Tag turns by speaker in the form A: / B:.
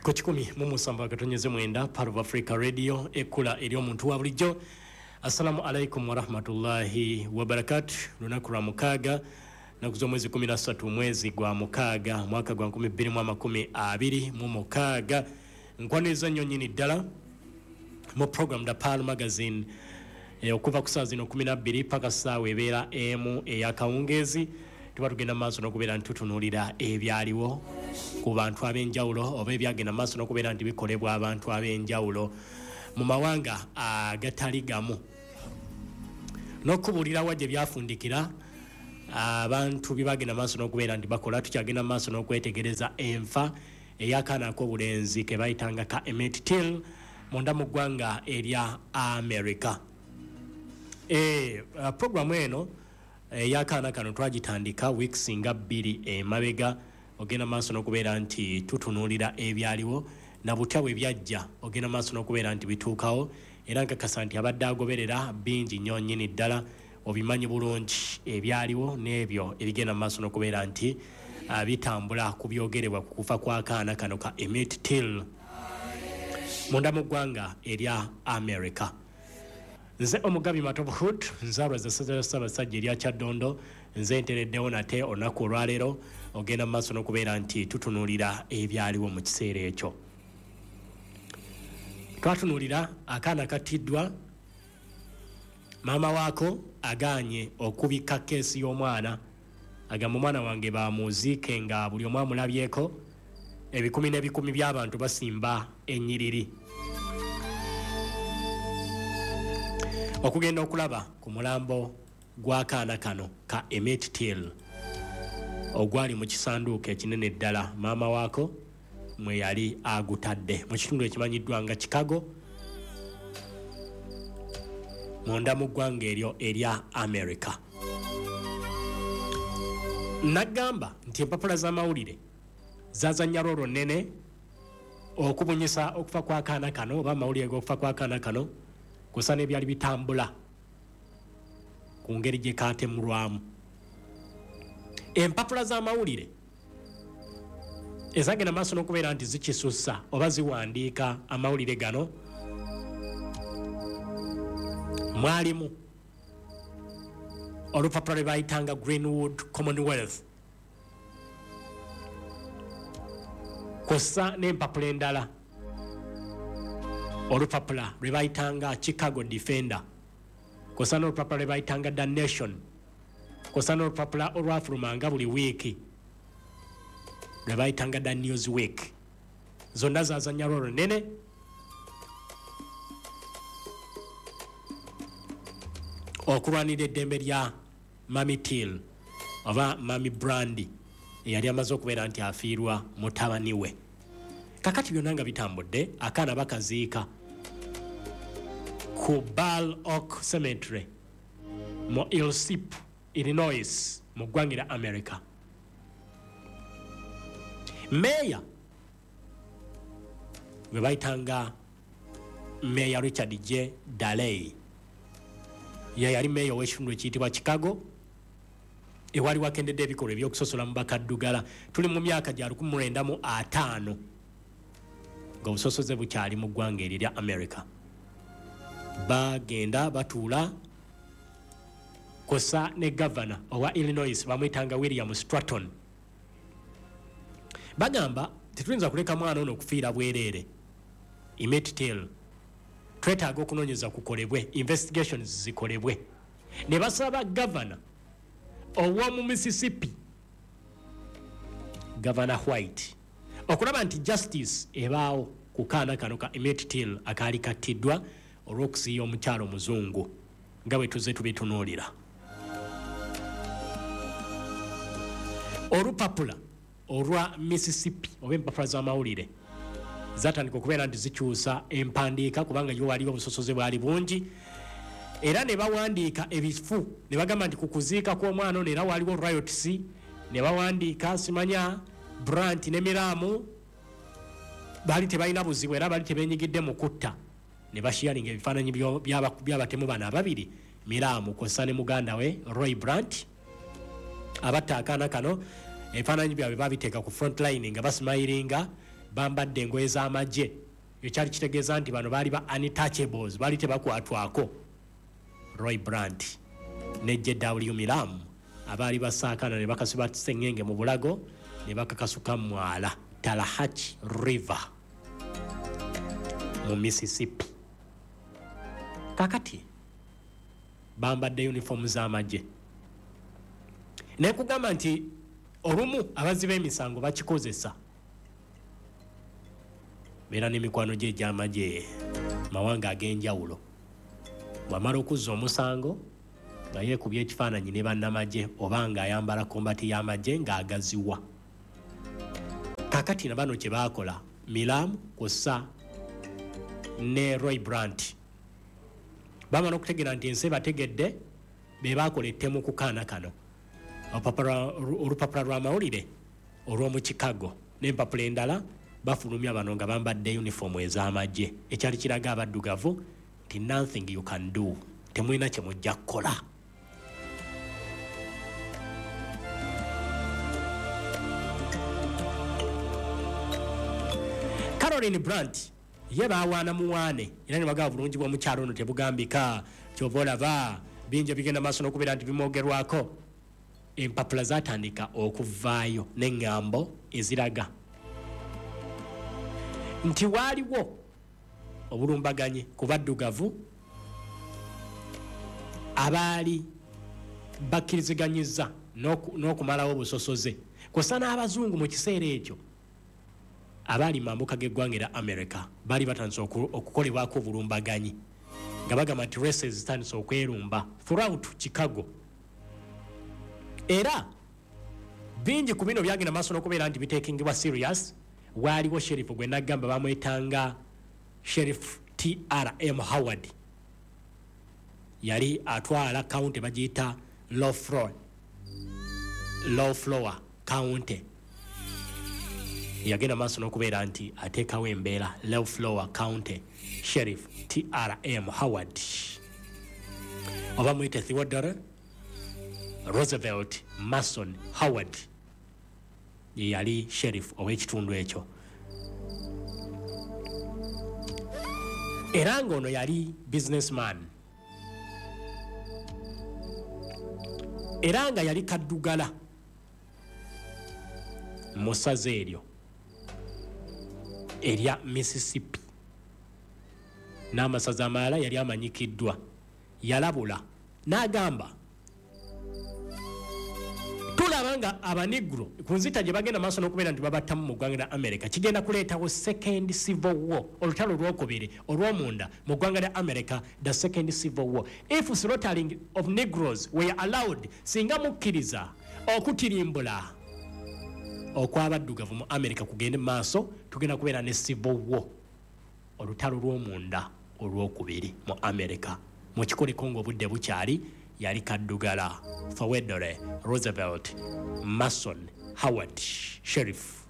A: Kochikumi mumusamba katonyeze mwenda part of Africa Radio ekula eri omuntu wa bulijjo. Assalamu alaikum wa rahmatullahi wa barakatuh. Lunaku lwa mukaaga nakuzo mwezi 13 mwezi gwa mukaaga mwaka gwa 2026 nkwaniriza nnyo nyini ddala mu program da Pal Magazine okuva ku saa zino 12 paka ssaawa ebeera emu eyakawungeezi. Tuba tugenda maaso n'okubeera ntutunuulira ebyaliwo ku bantu ab'enjawulo oba ebyagenda maaso n'okubeera nti bikolebwa abantu ab'enjawulo mu mawanga agatali gamu, n'okubuulira wa gye byafundikira abantu bibagenda maaso n'okubeera nti bakola. Tukyagenda maaso n'okwetegereza enfa ey'akaana ak'obulenzi ke bayitanga ka Emmett Till munda mu ggwanga erya America. Programu eno y'akaana kano twagitandika weeks nga 2 emabega. Ogenda maaso n'okubeera nti tutunuulira ebyaliwo na butya bwe byajja. Ogenda maaso n'okubeera nti bituukawo era nkakasa nti abadde agoberera bingi nnyo nnyini ddala obimanyi bulungi ebyaliwo n'ebyo ebigenda maaso n'okubeera nti bitambula ku byogerebwa ku kufa kw'akaana kano ka Emmett Till munda mu ggwanga erya America. Nze omugabi Matobhood nzalwa za Ssaabasajja erya Kyaddondo nze ntereddewo nate olunaku olwaleero ogenda mu maaso n'okubeera nti tutunuulira ebyaliwo mu kiseera ekyo. Twatunuulira akaana kattiddwa maama waako agaanye okubika keesi y'omwana agamba omwana wange bamuziike nga buli omu amulabyeko ebikumi n'ebikumi by'abantu basimba ennyiriri okugenda okulaba ku mulambo gw'akaana kano ka Emmett Till ogwali mu kisanduuko ekinene ddala maama waako mwe yali agutadde mu kitundu ekimanyiddwa nga Chicago munda mu ggwanga eryo erya America. Nagamba nti empapula z'amawulire zazanya lolo nnene okubunyisa okufa kw'akaana kano oba amawulire g'okufa kw'akaana kano kusa n'ebyali bitambula ku ngeri gye kaatemulwamu. Empapula z'amawulire ezagenda maaso n'okubeera nti zikisussa oba ziwandiika amawulire gano mwalimu olupapula lwe bayitanga Greenwood Commonwealth kussa n'empapula endala olupapula lwe bayitanga Chicago Defender kussa n'olupapula lwe bayitanga The Nation kussa n'olupapula olwafulumanga buli wiiki lwe bayitanga The Newsweek. Zonna zazanya lolo nene okulwanira eddembe lya Mami Till oba Mami Brandi eyali amaze okubeera nti afiirwa mutabani we. Kakati byonna nga bitambudde akaana bakaziika ku Ball Oak Cemetery mu Illsip, Illinois mu ggwanga erya America. Meya gwe bayitanga Meya Richard J. Daley yali meya w'ekitundu ekiyitibwa Chicago ewali wakendedde ebikolwa ebyokusosola mu bakaddugala. Tuli mu myaka gya 1905 nga obusosoze bukyali mu ggwanga eryo erya America. Bagenda batuula kosa ne governor owa Illinois bamuyitanga William Stratton. Bagamba tetuyinza kuleka mwana ono okufiira bwereere Emmett Till, twetaaga okunoonyeza kukolebwe, investigations zikolebwe. Ne basaba governor ow'omu Mississippi, Governor White, okulaba nti justice ebaawo ku kaana kano ka Emmett Till akaali kattiddwa olw'okusiiya omukyalo muzungu nga bwe tuzze tubitunuulira. Olupapula olwa Mississippi oba empapula z'amawulire zatandika okubeera nti zikyusa empandiika kubanga yo waliwo obusosoze bwali bungi era ne bawandiika ebifu ne bagamba nti ku kuziika kw'omwana ono era waliwo riots ne bawandiika simanya Brant ne Miramu baali tebalina buzibu era baali tebenyigidde mu kutta ne bashiyalinga ebifaananyi by'abatemu bano ababiri Miramu kw'ossa ne muganda we Roy Brant abatta akaana kano ebifaananyi byabwe babiteeka ku front line nga basmilinga bambadde engoye z'amagye ekyali kitegeeza nti bano baali ba untouchables baali tebakwatwako. Roy Brandt ne JW Milam abaali basaakana ne bakasiba sengenge mu bulago ne bakakasuka mwala Tallahatchie River mu Mississippi. Kakati bambadde uniform z'amagye. Nekugamba nti olumu abazzi b'emisango bakikozesa beera n'emikwano gye egy'amagye mawanga ag'enjawulo. Bw'amala okuzza omusango nga yeekubye ekifaananyi ne bannamagye oba ng'ayambala kombati y'amagye ng'agaziwa. Kaakati na bano kye baakola Milam kw'ossa ne Roy Brandt bamala okutegeera nti ensi bategedde be baakola ettemu ku kaana kano. Olupapula lw'amawulire olw'omu Chicago n'empapula endala bafulumya bano nga bambadde uniform ez'amagye ekyali kiraga abaddugavu nti nothing you can do, temulina kye mujja kukola. Caroline Brandt ye baawaana muwaane era ne bagaba bulungi bw'omukyalo ono tebugambika. Kyova olaba bingi bigenda maaso n'okubeera nti bimwogerwako. Empapula zaatandika okuvaayo n'eŋŋambo eziraga nti waaliwo obulumbaganye ku baddugavu abaali bakkiriziganyiza n'okumalawo obusosoze kw'ossa n'abazungu mu kiseera ekyo abaali mambuka g'eggwanga era America baali batandise okukolebwako obulumbaganyi nga bagamba nti races zitandise okwerumba throughout Chicago. Era bingi ku bino byagenda maaso n'okubeera nti bitekingibwa serious. Waaliwo sheriff gwe nagamba bamwetanga Sheriff T.R.M. Howard yali atwala county bagiyita low floor county. Yagenda maaso n'okubeera nti ateekawo embeera low floor county Sheriff T.R.M. Howard oba muyite Theodore Roosevelt Mason Howard ye yali sheriff ow'ekitundu ekyo. Era ng'ono yali businessman era nga yali kaddugala mu ssaza eryo erya Mississippi n'amasaza amalala yali amanyikiddwa. Yalabula n'agamba tulaba nga abanegro ku nzita gye bagenda maaso n'okubeera nti babattamu mu ggwanga lya America kigenda kuleetawo second civil war, olutalo olwokubiri olw'omunda mu ggwanga lya America, the second civil war. If slaughtering of Negroes were allowed, singa mukkiriza okutirimbula okw'abaddugavu mu America kugende maaso, tugenda kubeera ne civil war, olutalo lw'omunda olwokubiri mu America. Mu kikoliko ng'obudde bukyali yali kaddugala Theodore Roosevelt Mason Howard Sheriff